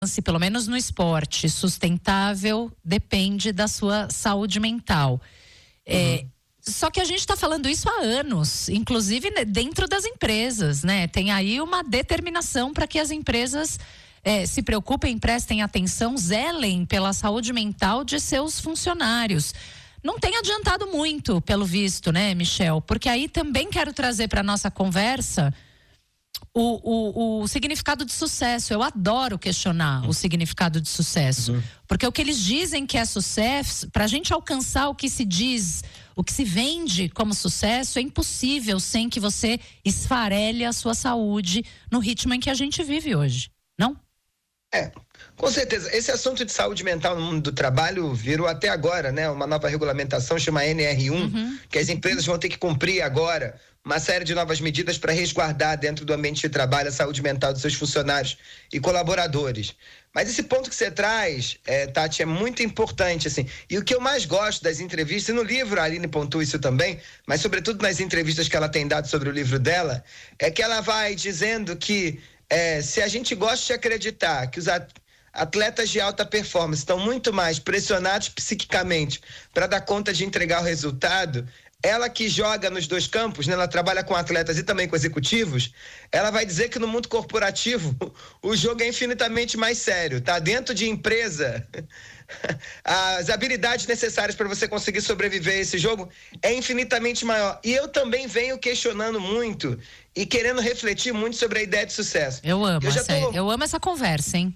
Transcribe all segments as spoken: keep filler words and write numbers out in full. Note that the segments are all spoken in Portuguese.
pelo menos no esporte, sustentável depende da sua saúde mental. É, uhum. Só que a gente está falando isso há anos, inclusive dentro das empresas, né? Tem aí uma determinação para que as empresas é, se preocupem, prestem atenção, zelem pela saúde mental de seus funcionários. Não tem adiantado muito, pelo visto, né, Michel? Porque aí também quero trazer para a nossa conversa O, o, o significado de sucesso. Eu adoro questionar o significado de sucesso. Uhum. Porque o que eles dizem que é sucesso, para a gente alcançar o que se diz, o que se vende como sucesso, é impossível sem que você esfarele a sua saúde no ritmo em que a gente vive hoje, não? É, com certeza. Esse assunto de saúde mental no mundo do trabalho virou até agora, né? Uma nova regulamentação, chama N R um, uhum. que as empresas vão ter que cumprir agora uma série de novas medidas para resguardar dentro do ambiente de trabalho a saúde mental dos seus funcionários e colaboradores. Mas esse ponto que você traz, é, Tati, é muito importante, assim. E o que eu mais gosto das entrevistas, e no livro a Aline pontua isso também, mas sobretudo nas entrevistas que ela tem dado sobre o livro dela, é que ela vai dizendo que é, se a gente gosta de acreditar que os atletas de alta performance estão muito mais pressionados psiquicamente para dar conta de entregar o resultado, ela que joga nos dois campos, né, ela trabalha com atletas e também com executivos, ela vai dizer que no mundo corporativo o jogo é infinitamente mais sério, tá? Dentro de empresa, as habilidades necessárias para você conseguir sobreviver a esse jogo é infinitamente maior. E eu também venho questionando muito e querendo refletir muito sobre a ideia de sucesso. Eu amo, eu, já tô... essa, eu amo essa conversa, hein?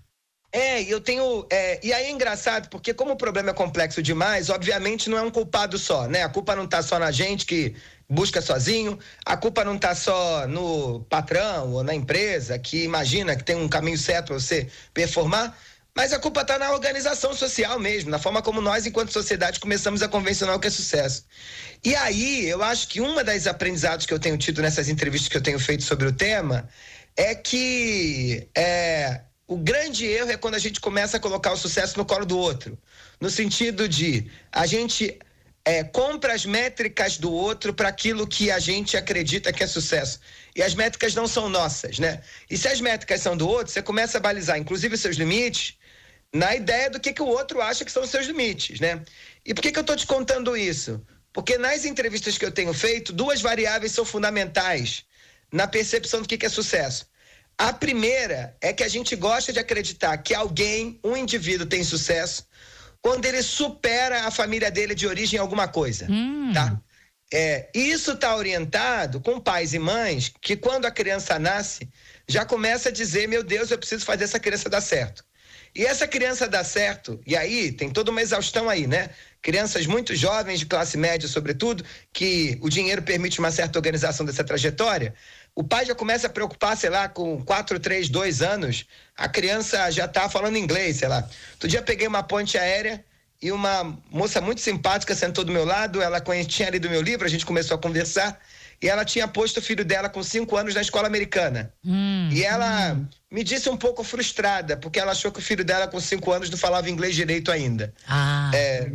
É, eu tenho. É, e aí é engraçado, porque como o problema é complexo demais, obviamente não é um culpado só, né? A culpa não tá só na gente que busca sozinho, a culpa não tá só no patrão ou na empresa que imagina que tem um caminho certo para você performar, mas a culpa tá na organização social mesmo, na forma como nós, enquanto sociedade, começamos a convencionar o que é sucesso. E aí, eu acho que uma das aprendizados que eu tenho tido nessas entrevistas que eu tenho feito sobre o tema é que. É, O grande erro é quando a gente começa a colocar o sucesso no colo do outro. No sentido de a gente é, compra as métricas do outro para aquilo que a gente acredita que é sucesso. E as métricas não são nossas, né? E se as métricas são do outro, você começa a balizar, inclusive, os seus limites, na ideia do que, que o outro acha que são os seus limites, né? E por que, que eu estou te contando isso? Porque nas entrevistas que eu tenho feito, duas variáveis são fundamentais na percepção do que, que é sucesso. A primeira é que a gente gosta de acreditar que alguém, um indivíduo, tem sucesso quando ele supera a família dele de origem em alguma coisa, hum. tá? É, isso está orientado com pais e mães que quando a criança nasce, já começa a dizer, meu Deus, eu preciso fazer essa criança dar certo. E essa criança dá certo, e aí tem toda uma exaustão aí, né? Crianças muito jovens, de classe média sobretudo, que o dinheiro permite uma certa organização dessa trajetória. O pai já começa a preocupar, sei lá, com quatro, três, dois anos, a criança já tá falando inglês, sei lá. Outro dia peguei uma ponte aérea e uma moça muito simpática sentou do meu lado, ela tinha lido meu livro, a gente começou a conversar, e ela tinha posto o filho dela com cinco anos na escola americana. Hum, e ela hum. me disse um pouco frustrada, porque ela achou que o filho dela com cinco anos não falava inglês direito ainda. Ah. É,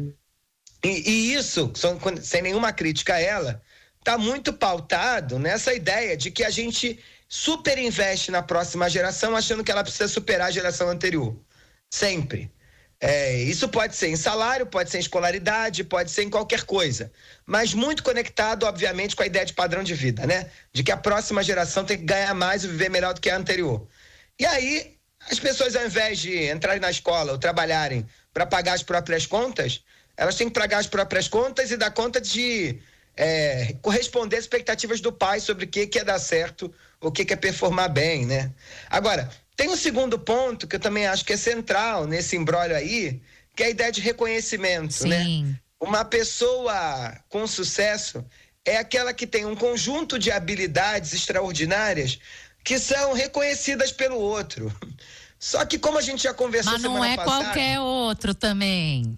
e, e isso, sem nenhuma crítica a ela, está muito pautado nessa ideia de que a gente super investe na próxima geração achando que ela precisa superar a geração anterior. Sempre. É, isso pode ser em salário, pode ser em escolaridade, pode ser em qualquer coisa. Mas muito conectado, obviamente, com a ideia de padrão de vida, né? De que a próxima geração tem que ganhar mais e viver melhor do que a anterior. E aí, as pessoas, ao invés de entrarem na escola ou trabalharem para pagar as próprias contas, elas têm que pagar as próprias contas e dar conta de... É, corresponder às expectativas do pai sobre o que, que é dar certo, o que, que é performar bem, né? Agora, tem um segundo ponto que eu também acho que é central nesse imbróglio aí, que é a ideia de reconhecimento, Sim. né? Uma pessoa com sucesso é aquela que tem um conjunto de habilidades extraordinárias que são reconhecidas pelo outro. Só que como a gente já conversou Mas não semana é passada, qualquer outro também.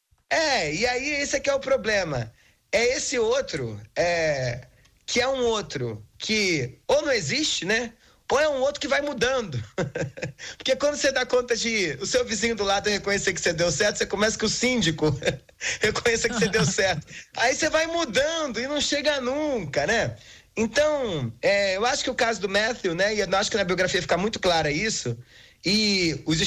É, e aí esse aqui é o problema. É esse outro, é, que é um outro que ou não existe, né? Ou é um outro que vai mudando. Porque quando você dá conta de o seu vizinho do lado reconhecer que você deu certo, você começa com o síndico reconhecer que você deu certo. Aí você vai mudando e não chega nunca, né? Então, é, eu acho que o caso do Matthew, né? E eu acho que na biografia fica muito claro isso. E os